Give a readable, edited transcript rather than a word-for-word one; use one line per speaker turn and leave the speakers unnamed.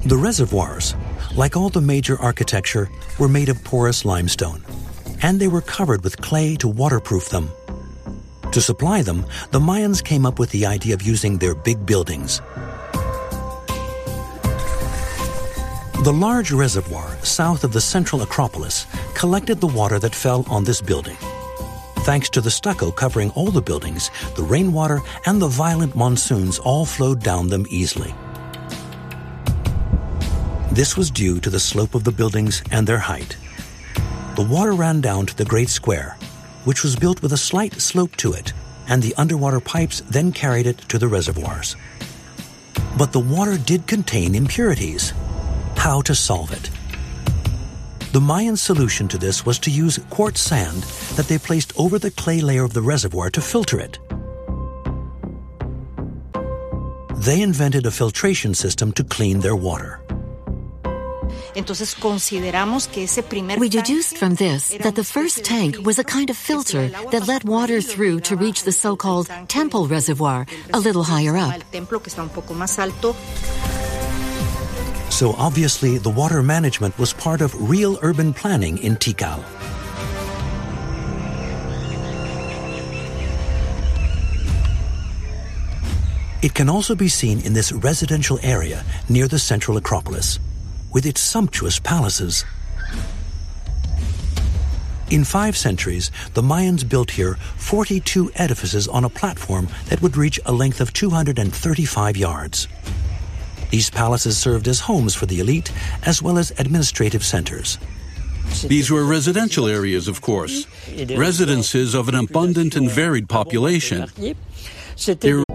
The reservoirs, like all the major architecture, were made of porous limestone, and they were covered with clay to waterproof them. To supply them, the Mayans came up with the idea of using their big buildings. The large reservoir south of the central Acropolis collected the water that fell on this building. Thanks to the stucco covering all the buildings, the rainwater and the violent monsoons all flowed down them easily. This was due to the slope of the buildings and their height. The water ran down to the Great Square, which was built with a slight slope to it, and the underwater pipes then carried it to the reservoirs. But the water did contain impurities. How to solve it? The Mayan solution to this was to use quartz sand that they placed over the clay layer of the reservoir to filter it. They invented a filtration system to clean their water.
We deduced from this that the first tank was a kind of filter that let water through to reach the so-called temple reservoir, a little higher up.
So obviously the water management was part of real urban planning in Tikal. It can also be seen in this residential area near the central Acropolis, with its sumptuous palaces. In 5 centuries, the Mayans built here 42 edifices on a platform that would reach a length of 235 yards. These palaces served as homes for the elite, as well as administrative centers.
These were residential areas, of course, residences of an abundant and varied population. They were